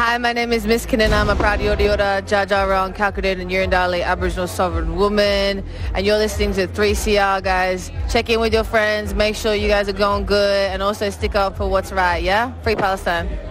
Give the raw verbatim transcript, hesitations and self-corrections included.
Hi, my name is Miss Kinnan. I'm a proud Yoda Yoda, Jaja Round, Calculated and Yurindale Aboriginal Sovereign Woman. And you're listening to three C R, guys. Check in with your friends. Make sure you guys are going good. And also stick up for what's right, yeah? Free Palestine.